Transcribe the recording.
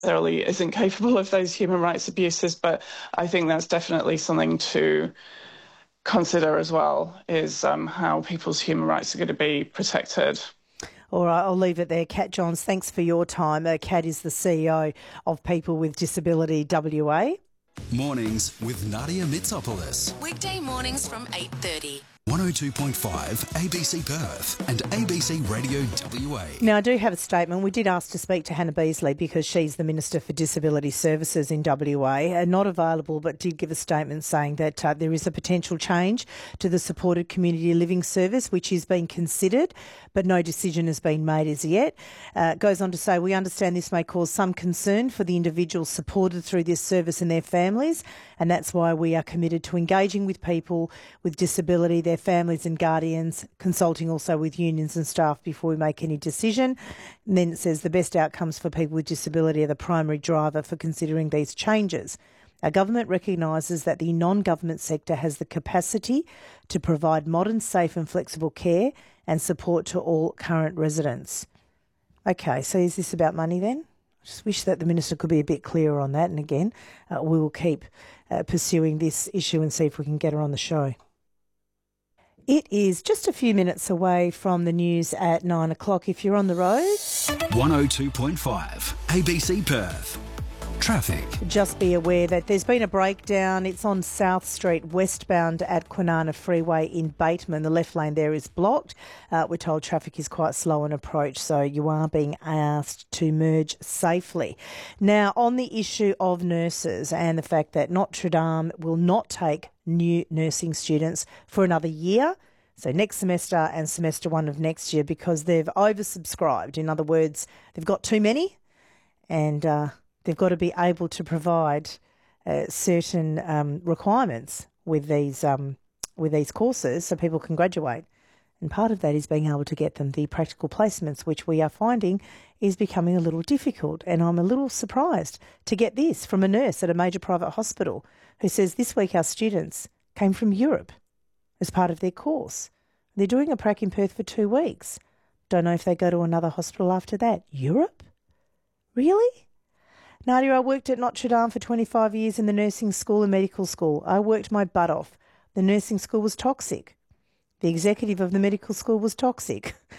necessarily isn't capable of those human rights abuses, but I think that's definitely something to consider as well, is how people's human rights are going to be protected. All right, I'll leave it there. Kat Johns, thanks for your time. Kat is the CEO of People with Disability WA. Mornings with Nadia Mitsopoulos. Weekday mornings from 8:30. 102.5 ABC Perth and ABC Radio WA. Now, I do have a statement. We did ask to speak to Hannah Beasley because she's the Minister for Disability Services in WA. Not available, but did give a statement saying that there is a potential change to the supported community living service, which is being considered, but no decision has been made as yet. Goes on to say, we understand this may cause some concern for the individuals supported through this service and their families, and that's why we are committed to engaging with people with disability, their families and guardians, consulting also with unions and staff before we make any decision. And then it says the best outcomes for people with disability are the primary driver for considering these changes. Our government recognises that the non-government sector has the capacity to provide modern, safe and flexible care and support to all current residents. Okay, so is this about money then? I just wish that the Minister could be a bit clearer on that. And again, we will keep pursuing this issue and see if we can get her on the show. It is just a few minutes away from the news at 9 o'clock. If you're on the road, 102.5 ABC Perth. Traffic. Just be aware that there's been a breakdown. It's on South Street, westbound at Kwinana Freeway in Bateman. The left lane there is blocked. We're told traffic is quite slow on approach, so you are being asked to merge safely. Now, on the issue of nurses and the fact that Notre Dame will not take new nursing students for another year, so next semester and semester one of next year, because they've oversubscribed. In other words, they've got too many and they've got to be able to provide certain requirements with these courses so people can graduate. And part of that is being able to get them the practical placements, which we are finding is becoming a little difficult. And I'm a little surprised to get this from a nurse at a major private hospital who says this week our students came from Europe as part of their course. They're doing a prac in Perth for 2 weeks. Don't know if they go to another hospital after that. Europe? Really? Nadia, I worked at Notre Dame for 25 years in the nursing school and medical school. I worked my butt off. The nursing school was toxic. The executive of the medical school was toxic.